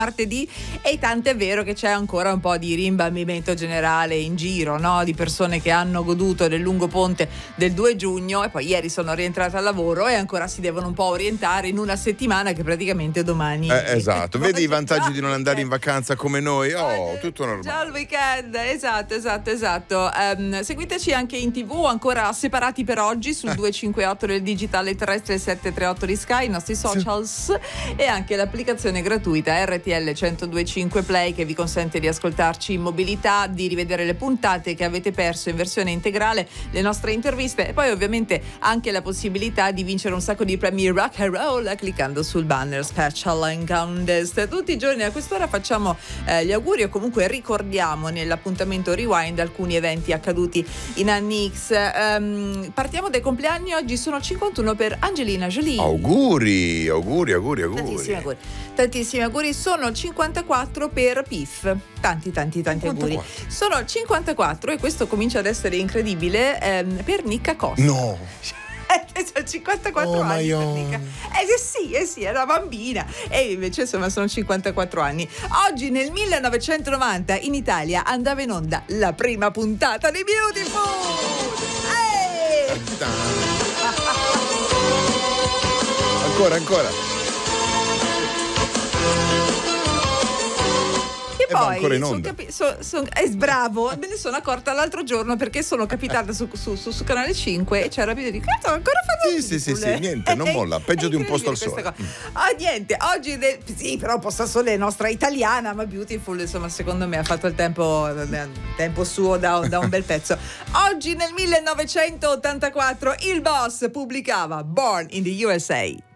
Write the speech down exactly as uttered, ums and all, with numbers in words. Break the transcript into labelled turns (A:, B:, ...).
A: martedì, e tant'è vero che c'è ancora un po' di rimbambimento generale in giro, no? Di persone che hanno goduto del lungo ponte del due giugno e poi ieri sono rientrate al lavoro e ancora si devono un po' orientare in una settimana che praticamente domani
B: eh, esatto, vedi i vantaggi di non andare in vacanza come noi. Oh, tutto normale.
A: Già il weekend, esatto, esatto, esatto. Um, seguiteci anche in tv, ancora separati per oggi, sul eh. due cinque otto del digitale terrestre e sette tre otto di Sky, i nostri socials, sì. E anche l'applicazione gratuita R T L centodue e cinque Play, che vi consente di ascoltarci in mobilità, di rivedere le puntate che avete perso in versione integrale, le nostre interviste, e poi ovviamente anche la possibilità di vincere un sacco di premi rock and roll cliccando sul banner Special and Contest. Tutti i giorni a quest'ora facciamo eh, gli auguri, o comunque ricordiamo nell'appuntamento Rewind alcuni eventi accaduti in anni X. Um, partiamo dai compleanni. Oggi sono cinquantuno per Angelina Jolie.
B: Auguri, auguri, auguri, auguri.
A: Tantissimi auguri. Tantissimi auguri. Sono cinquantaquattro per Piff. Tanti, tanti, tanti auguri. Sono cinquantaquattro, e questo comincia ad essere incredibile, ehm, per Nicca Costa.
B: No.
A: cinquantaquattro
B: oh,
A: anni per Nicca. Eh sì, eh sì, era bambina, e invece insomma sono cinquantaquattro anni. Oggi nel millenovecentonovanta in Italia andava in onda la prima puntata di Beautiful. Ehi!
B: Ancora, ancora.
A: E poi sono capi- so, so, è bravo, me ne sono accorta l'altro giorno perché sono capitata su, su, su, su Canale cinque e c'era il video di cazzo, ancora fanno
B: sì, sì, sì, sì, niente, non molla, peggio di un posto al sole.
A: Ah, niente, oggi de- sì, però posto al sole è nostra italiana, ma Beautiful insomma secondo me ha fatto il tempo, il tempo suo da, da un bel pezzo. Oggi nel millenovecentottantaquattro il Boss pubblicava Born in the U S A.